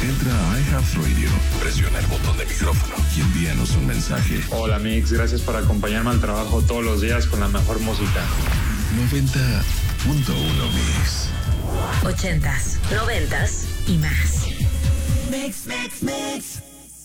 Entra a iHeartRadio, presiona el botón de micrófono y envíanos un mensaje. Hola Mix, gracias por acompañarme al trabajo todos los días con la mejor música. 90.1 Mix. 80s, 90s y más. Mix.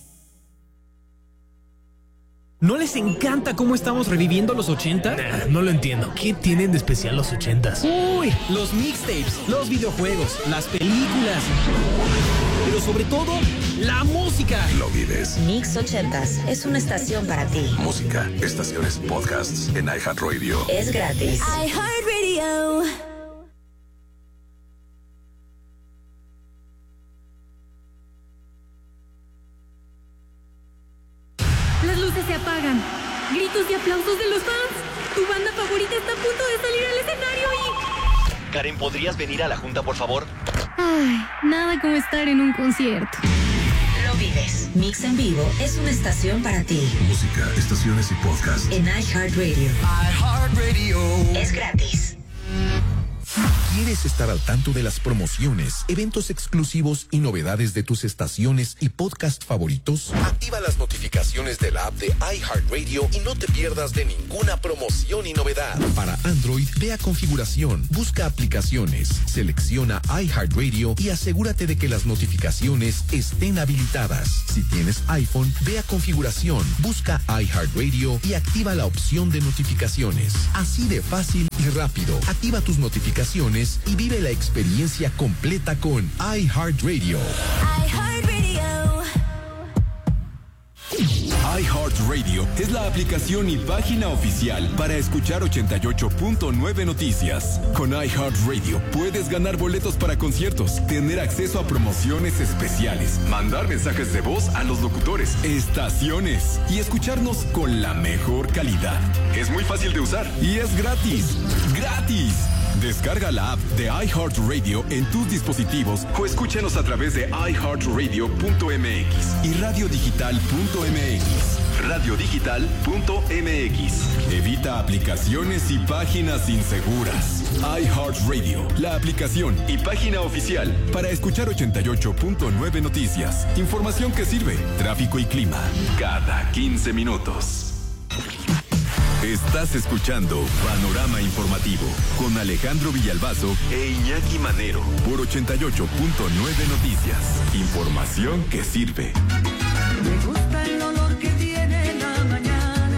¿No les encanta cómo estamos reviviendo los 80? Nah, no lo entiendo. ¿Qué tienen de especial los 80s? Uy, los mixtapes, los videojuegos, las películas, pero sobre todo, la música. Lo vives. Mix 80s es una estación para ti. Música, estaciones, podcasts en iHeartRadio. Es gratis. iHeartRadio. Las luces se apagan. Gritos y aplausos de los fans. Tu banda favorita está a punto de salir al escenario y... Karen, ¿podrías venir a la junta, por favor? Ay, nada como estar en un concierto. Lo vives. Mix en vivo es una estación para ti. Música, estaciones y podcasts En iHeartRadio. Es gratis. ¿Quieres estar al tanto de las promociones, eventos exclusivos y novedades de tus estaciones y podcast favoritos? Activa las notificaciones de la app de iHeartRadio y no te pierdas de ninguna promoción y novedad. Para Android, ve a configuración, busca aplicaciones, selecciona iHeartRadio y asegúrate de que las notificaciones estén habilitadas. Si tienes iPhone, ve a configuración, busca iHeartRadio y activa la opción de notificaciones. Así de fácil y rápido. Activa tus notificaciones y vive la experiencia completa con iHeartRadio. iHeartRadio es la aplicación y página oficial para escuchar 88.9 Noticias. Con iHeartRadio puedes ganar boletos para conciertos, tener acceso a promociones especiales, mandar mensajes de voz a los locutores, estaciones y escucharnos con la mejor calidad. Es muy fácil de usar y es gratis. ¡Gratis! Descarga la app de iHeartRadio en tus dispositivos o escúchanos a través de iHeartRadio.mx y radiodigital.mx. Radiodigital.mx. Evita aplicaciones y páginas inseguras. iHeartRadio, la aplicación y página oficial para escuchar 88.9 Noticias. Información que sirve, tráfico y clima, cada 15 minutos. Estás escuchando Panorama Informativo con Alejandro Villalbazo e Iñaki Manero por 88.9 Noticias. Información que sirve. Me gusta el olor que tiene la mañana.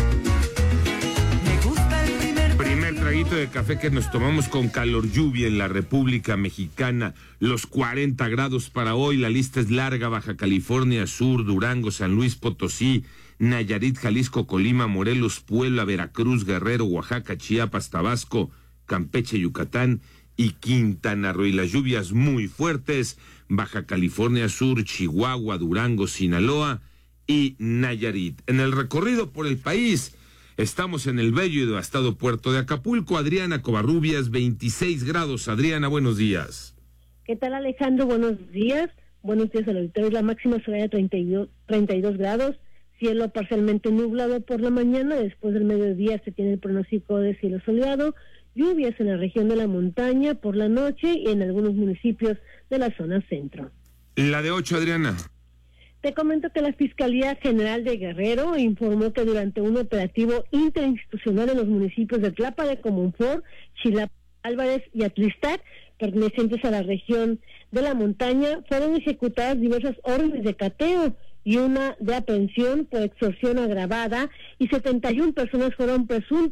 Me gusta el primer traguito de café que nos tomamos con calor lluvia en la República Mexicana. Los 40 grados para hoy. La lista es larga. Baja California Sur, Durango, San Luis Potosí, Nayarit, Jalisco, Colima, Morelos, Puebla, Veracruz, Guerrero, Oaxaca, Chiapas, Tabasco, Campeche, Yucatán y Quintana Roo. Y las lluvias muy fuertes, Baja California Sur, Chihuahua, Durango, Sinaloa y Nayarit. En el recorrido por el país, estamos en el bello y devastado puerto de Acapulco. Adriana Covarrubias, 26 grados. Adriana, buenos días. ¿Qué tal, Alejandro? Buenos días. Buenos días al auditorio. La máxima será de 32 grados. Cielo parcialmente nublado por la mañana. Después del mediodía se tiene el pronóstico de cielo soleado. Lluvias en la región de la montaña por la noche y en algunos municipios de la zona centro. La de 8, Adriana. Te comento que la Fiscalía General de Guerrero informó que durante un operativo interinstitucional en los municipios de Tlapa de Comonfort, Chilapa, Álvarez y Atlistac, pertenecientes a la región de la montaña, fueron ejecutadas diversas órdenes de cateo y una de aprehensión por extorsión agravada, y 71 personas fueron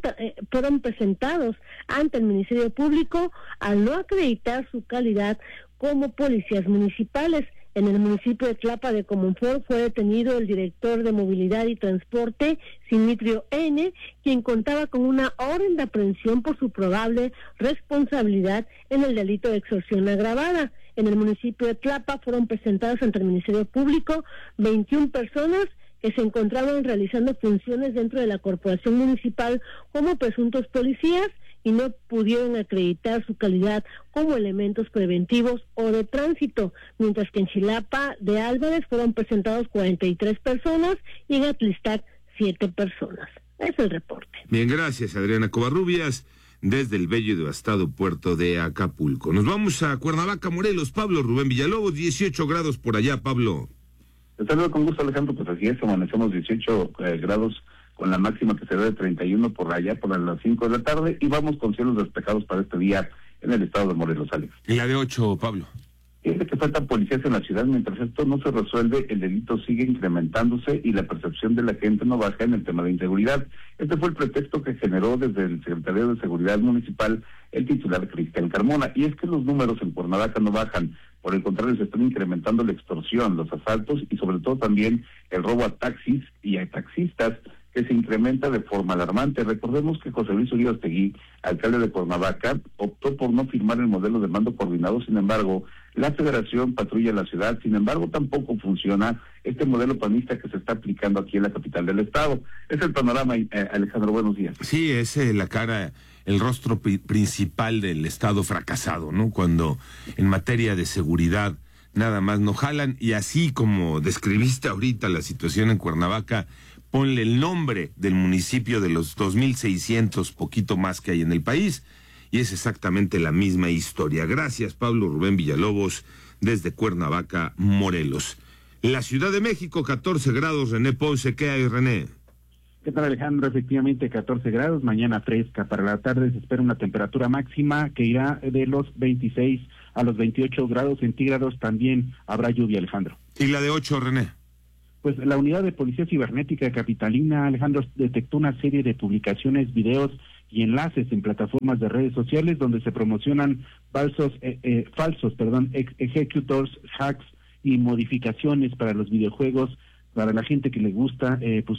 presentados ante el Ministerio Público al no acreditar su calidad como policías municipales. En el municipio de Tlapa de Comonfort fue detenido el director de Movilidad y Transporte, Simitrio N., quien contaba con una orden de aprehensión por su probable responsabilidad en el delito de extorsión agravada. En el municipio de Tlapa fueron presentadas ante el Ministerio Público 21 personas que se encontraban realizando funciones dentro de la corporación municipal como presuntos policías y no pudieron acreditar su calidad como elementos preventivos o de tránsito, mientras que en Chilapa de Álvarez fueron presentados 43 personas y en Atlistac 7 personas. Es el reporte. Bien, gracias, Adriana Covarrubias. desde el bello y devastado puerto de Acapulco. Nos vamos a Cuernavaca, Morelos. Pablo Rubén Villalobos, 18 grados por allá, Pablo. Te saludo con gusto, Alejandro. Pues así es, amanecemos 18 grados con la máxima que será de 31 por allá por las 5 de la tarde y vamos con cielos despejados para este día en el estado de Morelos, Alex. Y la de 8, Pablo. Fíjate que faltan policías en la ciudad. Mientras esto no se resuelve, el delito sigue incrementándose y la percepción de la gente no baja en el tema de inseguridad. Este fue el pretexto que generó desde el Secretario de Seguridad Municipal el titular Cristian Carmona. Y es que los números en Cuernavaca no bajan. Por el contrario, se están incrementando la extorsión, los asaltos y sobre todo también el robo a taxis y a taxistas, que se incrementa de forma alarmante. Recordemos que José Luis Uriostegui, alcalde de Cuernavaca, optó por no firmar el modelo de mando coordinado. Sin embargo, la Federación patrulla la ciudad. Sin embargo, tampoco funciona este modelo panista que se está aplicando aquí en la capital del estado. Es el panorama, Alejandro, buenos días. Sí, es la cara, el rostro principal del estado fracasado, ¿no? Cuando en materia de seguridad nada más no jalan, y así como describiste ahorita la situación en Cuernavaca, ponle el nombre del municipio de los 2,600, poquito más que hay en el país, y es exactamente la misma historia. Gracias, Pablo Rubén Villalobos, desde Cuernavaca, Morelos. La Ciudad de México, 14 grados, René Ponce. ¿Qué hay, René? ¿Qué tal, Alejandro? Efectivamente, 14 grados, mañana fresca. Para la tarde se espera una temperatura máxima que irá de los 26 a los 28 grados centígrados. También habrá lluvia, Alejandro. ¿Y la de 8, René? Pues la unidad de policía cibernética capitalina, Alejandro, detectó una serie de publicaciones, videos y enlaces en plataformas de redes sociales donde se promocionan falsos executors, hacks y modificaciones para los videojuegos, para la gente que le gusta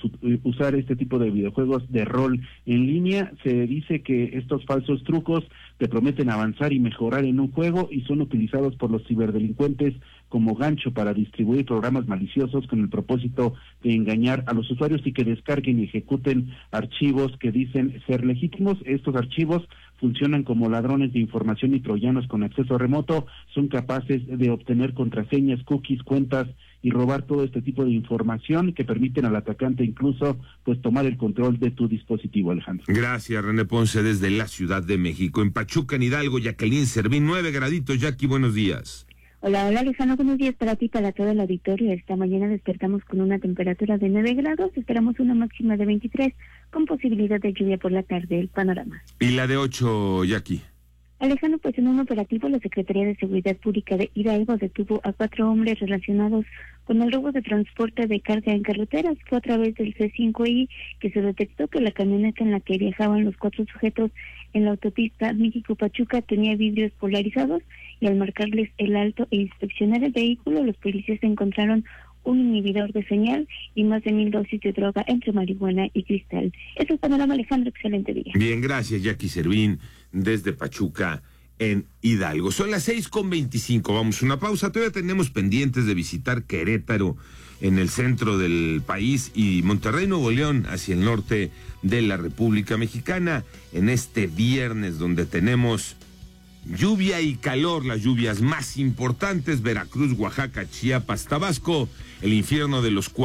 usar este tipo de videojuegos de rol en línea. Se dice que estos falsos trucos te prometen avanzar y mejorar en un juego y son utilizados por los ciberdelincuentes como gancho para distribuir programas maliciosos con el propósito de engañar a los usuarios y que descarguen y ejecuten archivos que dicen ser legítimos. Estos archivos funcionan como ladrones de información y troyanos con acceso remoto. Son capaces de obtener contraseñas, cookies, cuentas y robar todo este tipo de información que permiten al atacante incluso pues tomar el control de tu dispositivo, Alejandro. Gracias, René Ponce, desde la Ciudad de México. En Pachuca, en Hidalgo, Jacqueline Servín, 9 graditos. Jackie, buenos días. Hola, Alejandro, buenos días para ti, para todo el auditorio. Esta mañana despertamos con una temperatura de 9 grados, esperamos una máxima de 23, con posibilidad de lluvia por la tarde. El panorama. ¿Y la de 8, Jackie? Alejandro, pues en un operativo la Secretaría de Seguridad Pública de Hidalgo detuvo a 4 hombres relacionados con el robo de transporte de carga en carreteras. Fue a través del C5I que se detectó que la camioneta en la que viajaban los 4 sujetos en la autopista México-Pachuca tenía vidrios polarizados y al marcarles el alto e inspeccionar el vehículo, los policías encontraron un inhibidor de señal y más de 1,000 dosis de droga entre marihuana y cristal. Eso es el panorama, Alejandro. Excelente día. Bien, gracias, Jackie Servín, desde Pachuca, en Hidalgo. Son las 6:25. Vamos a una pausa. Todavía tenemos pendientes de visitar Querétaro, en el centro del país, y Monterrey, Nuevo León, hacia el norte de la República Mexicana, en este viernes donde tenemos lluvia y calor, las lluvias más importantes: Veracruz, Oaxaca, Chiapas, Tabasco, el infierno de los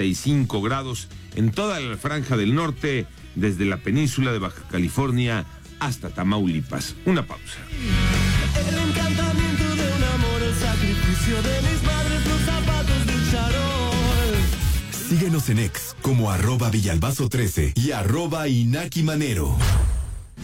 45 grados en toda la franja del norte, desde la península de Baja California hasta Tamaulipas. Una pausa. El encantamiento de un amor, el sacrificio de mis madres, los zapatos del charol. Síguenos en X como @Villalbazo13 y @Inaki Manero.